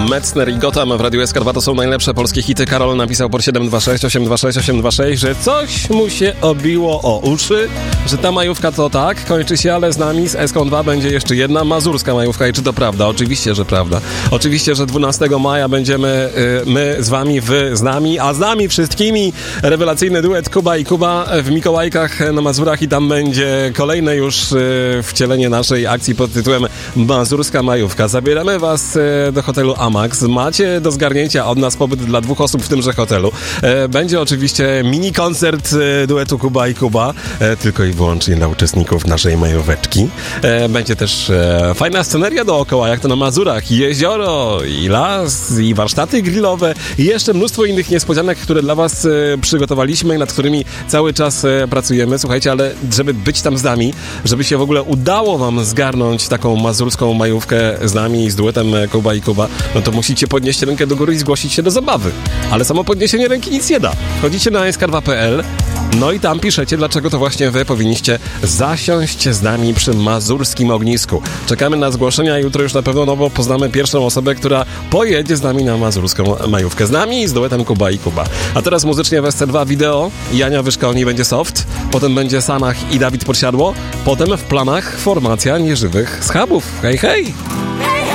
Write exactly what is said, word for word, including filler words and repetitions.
Metzner i Gotham w Radiu S K dwa to są najlepsze polskie hity. Karol napisał pod siedem dwa sześć osiem dwa sześć osiem dwa sześć, że coś mu się obiło o uszy, że ta majówka to tak, kończy się, ale z nami z S K dwa będzie jeszcze jedna mazurska majówka. I czy to prawda? Oczywiście, że prawda. Oczywiście, że dwunastego maja będziemy y, my z wami, wy z nami, a z nami wszystkimi rewelacyjny duet Kuba i Kuba w Mikołajkach na Mazurach i tam będzie kolejne już y, wcielenie naszej akcji pod tytułem Mazurska Majówka. Zabieramy was y, do hotelu Amax. Macie do zgarnięcia od nas pobyt dla dwóch osób w tymże hotelu. Y, będzie oczywiście mini koncert y, duetu Kuba i Kuba, y, tylko i wyłącznie dla uczestników naszej majóweczki. Y, będzie też y, fajna sceneria dookoła, jak to na Mazurach. Jezioro, i las, i warsztaty grillowe, i jeszcze mnóstwo innych niespodzianek, które dla was y, przygotowaliśmy i nad którymi cały czas y, pracujemy. Słuchajcie, ale żeby być tam z nami, żeby się w ogóle udało wam zgarnąć taką mazurską majówkę z nami, z duetem Kuba i Kuba, no to musicie podnieść rękę do góry i zgłosić się do zabawy. Ale samo podniesienie ręki nic nie da. Wchodzicie na s k dwa kropka p l, no i tam piszecie, dlaczego to właśnie wy powinniście zasiąść z nami przy mazurskim ognisku. Czekamy na zgłoszenia i jutro już na pewno nowo poznamy pierwszą osobę, która pojedzie z nami na mazurską majówkę. Z nami i z duetem Kuba i Kuba. A teraz muzycznie w S C dwa wideo. Jania Wyszkolni będzie soft, potem będzie Sanach i Dawid Podsiadło, potem w planach formacja nieżywych schabów. Hej, hej!